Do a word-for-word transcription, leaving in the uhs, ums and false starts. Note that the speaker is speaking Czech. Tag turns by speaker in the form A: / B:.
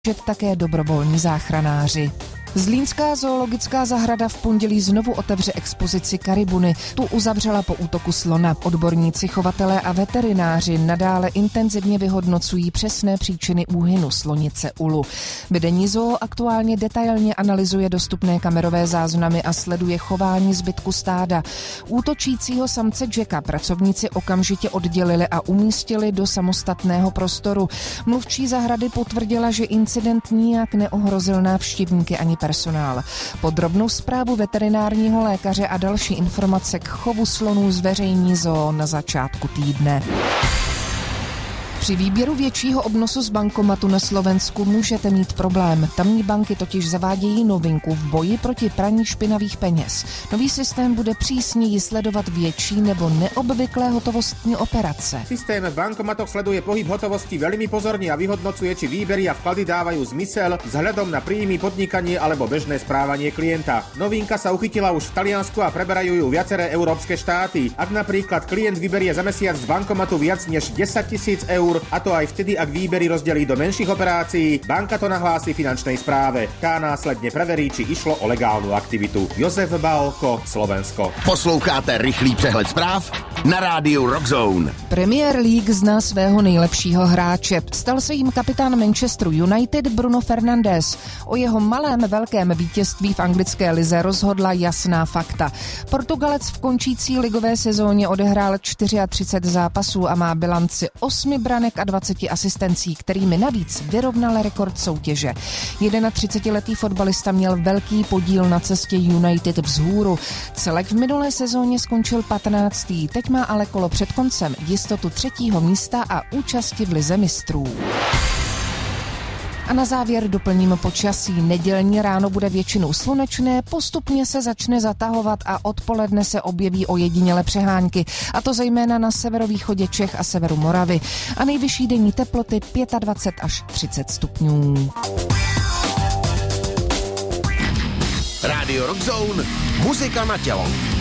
A: také dobrovolní záchranáři. Zlínská zoologická zahrada v pondělí znovu otevře expozici Karibuny. Tu uzavřela po útoku slona. Odborníci, chovatelé a veterináři nadále intenzivně vyhodnocují přesné příčiny úhynu slonice Ulu. Vedení zoo aktuálně detailně analyzuje dostupné kamerové záznamy a sleduje chování zbytku stáda. Útočícího samce Jacka pracovníci okamžitě oddělili a umístili do samostatného prostoru. Mluvčí zahrady potvrdila, že incident nijak neohrozil návštěvníky ani personál. Podrobnou zprávu veterinárního lékaře a další informace k chovu slonů zveřejní zoo na začátku týdne. Při výběru většího obnosu z bankomatu na Slovensku můžete mít problém. Tamní banky totiž zavádějí novinku v boji proti praní špinavých peněz. Nový systém bude přísněji sledovat větší nebo neobvyklé hotovostní operace.
B: Systém v bankomatoch sleduje pohyb hotovosti veľmi pozorne a vyhodnocuje, či výbery a vklady dávajú zmysel vzhľadom na príjmy, podnikanie alebo bežné správanie klienta. Novinka sa uchytila už v Taliansku a preberajú ju viaceré európske štáty. Ak napríklad klient vyberie za mesiac z bankomatu viac než desaťtisíc eur, a to aj vtedy, ak výbery rozdelí do menších operácií, banka to nahlási finančnej správe. Tá následne preverí, či išlo o legálnu aktivitu. Josef Bálko, Slovensko.
C: Posloucháte rychlý přehled zpráv na rádiu Rockzone.
A: Premier League zná svého nejlepšího hráče. Stal se jim kapitán Manchesteru United Bruno Fernandes. O jeho malém velkém vítězství v anglické lize rozhodla jasná fakta. Portugalec v končící ligové sezóně odehrál třicet čtyři zápasů a má bilanci osmi branek a dvacet asistencí, kterými navíc vyrovnal rekord soutěže. třicetiletý fotbalista měl velký podíl na cestě United vzhůru. Celek v minulé sezóně skončil patnáctý. Teď má ale kolo před koncem jistotu třetího místa a účasti v lize mistrů. A na závěr doplním počasí. Nedělní ráno bude většinou slunečné, postupně se začne zatahovat a odpoledne se objeví ojedinělé přehánky. A to zejména na severovýchodě Čech a severu Moravy. A nejvyšší denní teploty dvacet pět až třicet stupňů.
C: Rádio Rockzone, muzika na tělo.